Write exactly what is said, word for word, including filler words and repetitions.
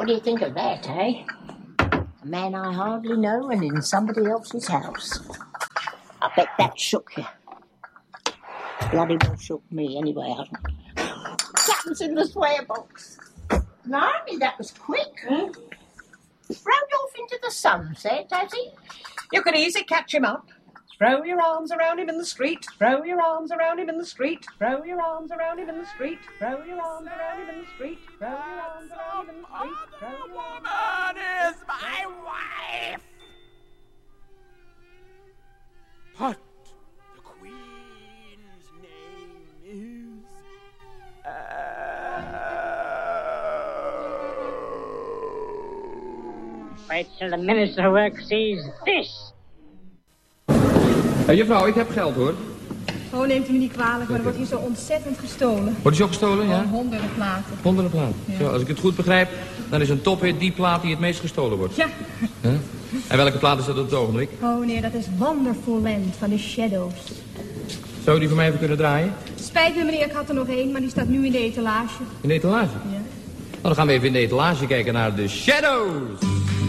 What do you think of that, eh? A man I hardly know and in somebody else's house. I bet that shook you. Bloody well shook me, anyway. Something's in the swear box. Blimey, that was quick. Hmm? Rode off into the sunset, has he? You can easily catch him up. Throw your arms around him in the street. Throw your arms around him in the street. Throw your arms around him in the street. Throw your arms around him in the street. Throw your arms around him in the street. Throw your woman is my wife. But the Queen's name is. Uh... Wait till the minister of work sees this. Hey, juffrouw, ik heb geld, hoor. Oh, neemt u me niet kwalijk, maar er wordt hier zo ontzettend gestolen. Wordt die zo gestolen, ja? Oh, honderden platen. Honderden platen. Ja. Zo, als ik het goed begrijp, dan is een tophit die plaat die het meest gestolen wordt. Ja. Huh? En welke plaat is dat op het ogenblik? Oh, nee, dat is Wonderful Land van de Shadows. Zou u die voor mij even kunnen draaien? Spijt me, meneer, ik had er nog één, maar die staat nu in de etalage. In de etalage? Ja. Nou, dan gaan we even in de etalage kijken naar de Shadows.